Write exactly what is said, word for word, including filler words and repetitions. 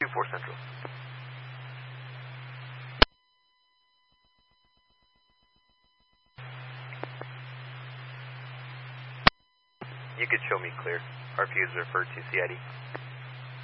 two four Central. You could show me clear. R P is referred to C I D.